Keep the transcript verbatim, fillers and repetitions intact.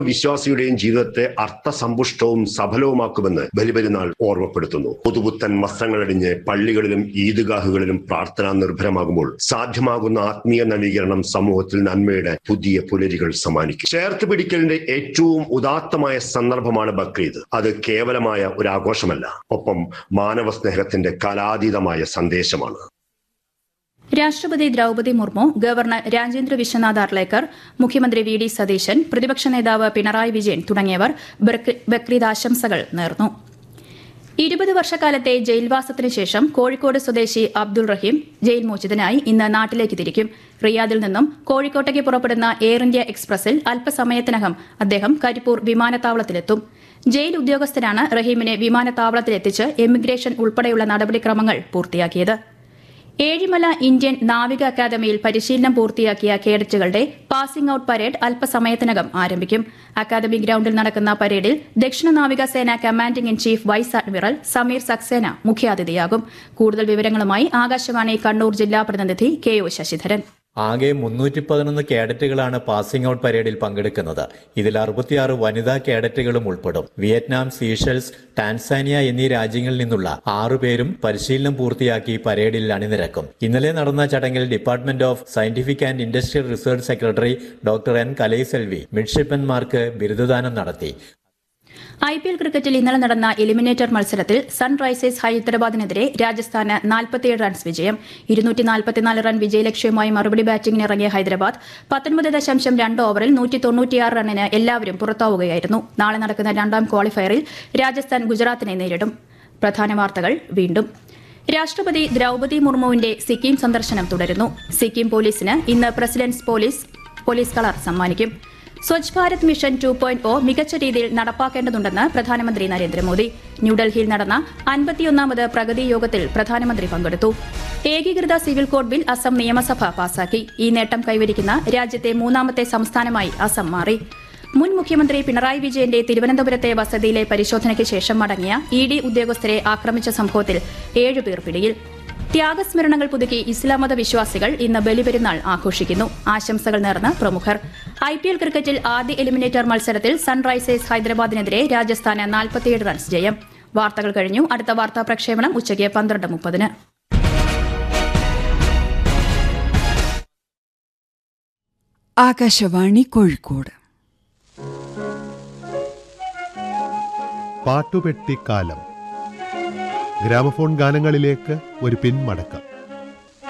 വിശ്വാസിയുടെയും ജീവിതത്തെ അർത്ഥസമ്പുഷ്ടവും സഫലവുമാക്കുമെന്ന് ബലിപെരുന്നാൾ ഓർമ്മപ്പെടുത്തുന്നു. പുതുപുത്തൻ വസ്ത്രങ്ങളടിഞ്ഞ് പള്ളികളിലും ഈദ്ഗാഹുകളിലും പ്രാർത്ഥന നിർഭരമാകുമ്പോൾ സാധ്യമാകുന്ന ആത്മീയ നവീകരണം സമൂഹത്തിൽ നന്മയുടെ പുതിയ പുലരികൾ സമ്മാനിക്കും. ചേർത്ത് പിടിക്കലിന്റെ ഏറ്റവും ഉദാത്തമായ സന്ദർഭമാണ് ബക്രീദ്. അത് കേവലമായ ഒരു ആഘോഷമല്ല, ഒപ്പം മാനവ സ്നേഹത്തിന്റെ കാലാതീതമായ സന്ദേശമാണ്. രാഷ്ട്രപതി ദ്രൌപദി മുർമു, ഗവർണർ രാജേന്ദ്ര വിശ്വനാഥ് അർലേക്കർ, മുഖ്യമന്ത്രി വി ഡി സതീശൻ, പ്രതിപക്ഷ നേതാവ് പിണറായി വിജയൻ തുടങ്ങിയവർ ബക്രീദ് ആശംസകൾ നേർന്നു. ഇരുപത് വർഷക്കാലത്തെ ജയിൽവാസത്തിന് ശേഷം കോഴിക്കോട് സ്വദേശി അബ്ദുൾ റഹീം ജയിൽ മോചിതനായി ഇന്ന് നാട്ടിലേക്ക് തിരിക്കും. റിയാദിൽ നിന്നും കോഴിക്കോട്ടേക്ക് പുറപ്പെടുന്ന എയർ ഇന്ത്യ എക്സ്പ്രസിൽ അല്പസമയത്തിനകം അദ്ദേഹം കരിപ്പൂർ വിമാനത്താവളത്തിലെത്തും. ജയിൽ ഉദ്യോഗസ്ഥരാണ് റഹീമിനെ വിമാനത്താവളത്തിലെത്തിച്ച് എമിഗ്രേഷൻ ഉൾപ്പെടെയുള്ള നടപടിക്രമങ്ങൾ പൂർത്തിയാക്കിയത്. ഏഴിമല ഇന്ത്യൻ നാവിക അക്കാദമിയിൽ പരിശീലനം പൂർത്തിയാക്കിയ കേഡറ്റുകളുടെ പാസിംഗ് ഔട്ട് പരേഡ് അല്പസമയത്തിനകം ആരംഭിക്കും. അക്കാദമി ഗ്രൌണ്ടിൽ നടക്കുന്ന പരേഡിൽ ദക്ഷിണ നാവികസേന commanding in chief vice admiral Sameer Saxena മുഖ്യാതിഥിയാകും. കൂടുതൽ വിവരങ്ങളുമായി ആകാശവാണി കണ്ണൂർ ജില്ലാ പ്രതിനിധി കെ ഒ ശശിധരൻ. ആകെ മുന്നൂറ്റി പതിനൊന്ന് കേഡറ്റുകളാണ് പാസിംഗ് ഔട്ട് പരേഡിൽ പങ്കെടുക്കുന്നത്. ഇതിൽ അറുപത്തിയാറ് വനിതാ കേഡറ്റുകളും ഉൾപ്പെടും. വിയറ്റ്നാം, സീഷെൽസ്, ടാൻസാനിയ എന്നീ രാജ്യങ്ങളിൽ നിന്നുള്ള ആറുപേരും പരിശീലനം പൂർത്തിയാക്കി പരേഡിൽ അണിനിരക്കും. ഇന്നലെ നടന്ന ചടങ്ങിൽ department of scientific and industrial research secretary doctor N Kalaiselvi മിഡ്ഷിപ്പന്മാർക്ക് ബിരുദദാനം നടത്തി. ഐ പി എൽ ക്രിക്കറ്റിൽ ഇന്നലെ നടന്ന എലിമിനേറ്റർ മത്സരത്തിൽ സൺറൈസേഴ്സ് ഹൈദരാബാദിനെതിരെ രാജസ്ഥാന് നാൽപ്പത്തിയേഴ് റൺസ് വിജയം. ഇരുന്നൂറ്റി നാൽപ്പത്തിനാല് റൺ വിജയലക്ഷ്യവുമായി മറുപടി ബാറ്റിംഗിനിറങ്ങിയ ഹൈദരാബാദ് പത്തൊൻപത് ദശാംശം രണ്ട് ഓവറിൽ നൂറ്റി തൊണ്ണൂറ്റിയാറ് റണ്ണിന് എല്ലാവരും പുറത്താവുകയായിരുന്നു. നാളെ നടക്കുന്ന രണ്ടാം ക്വാളിഫയറിൽ രാജസ്ഥാൻ ഗുജറാത്തിനെ നേരിടും. പ്രധാന വാർത്തകൾ വീണ്ടും. രാഷ്ട്രപതി ദ്രൌപദി മുർമുവിന്റെ സിക്കിം സന്ദർശനം തുടരുന്നു. സിക്കിം പോലീസിന് ഇന്ന് പ്രസിഡന്റ്സ് പോലീസ് പോലീസ് കളർ സമ്മാനിക്കും. Swachh Bharat mission two point O മികച്ച രീതിയിൽ നടപ്പാക്കേണ്ടതുണ്ടെന്ന് പ്രധാനമന്ത്രി നരേന്ദ്രമോദി. ന്യൂഡൽഹിയിൽ നടന്ന അൻപത്തിയൊന്നാമത് പ്രഗതി യോഗത്തിൽ പ്രധാനമന്ത്രി പങ്കെടുത്തു. ഏകീകൃത സിവിൽ കോഡ് ബിൽ അസം നിയമസഭ പാസാക്കി. ഈ നേട്ടം കൈവരിക്കുന്ന രാജ്യത്തെ മൂന്നാമത്തെ സംസ്ഥാനമായി അസം മാറി. മുൻ മുഖ്യമന്ത്രി പിണറായി വിജയന്റെ തിരുവനന്തപുരത്തെ വസതിയിലെ പരിശോധനയ്ക്ക് ശേഷം മടങ്ങിയ ഇ ഡി ഉദ്യോഗസ്ഥരെ ആക്രമിച്ച സംഭവത്തിൽ ഏഴുപേർ പിടിയിൽ. ത്യാഗസ്മരണങ്ങൾ പുതുക്കി ഇസ്ലാമത വിശ്വാസികൾ ഇന്ന് ബലിപെരുന്നാൾ ആഘോഷിക്കുന്നു. ആശംസകൾ നേർന്ന് പ്രമുഖർ. ഐ പി എൽ ക്രിക്കറ്റിൽ ആദ്യ എലിമിനേറ്റർ മത്സരത്തിൽ സൺറൈസേഴ്സ് ഹൈദരാബാദിനെതിരെ രാജസ്ഥാന് നാൽപ്പത്തിയേഴ് റൺസ് ജയം. വാർത്തകൾ കഴിഞ്ഞു. അടുത്ത വാർത്താ പ്രക്ഷേപണം ഉച്ചയ്ക്ക് പന്ത്രണ്ട് മുപ്പതിന്. ആകാശവാണി കോഴിക്കോട്. പാട്ടുപെട്ടിക്കാലം. ഗ്രാമഫോൺ ഗാനങ്ങളിലേക്ക് ഒരു പിന്മടക്കം.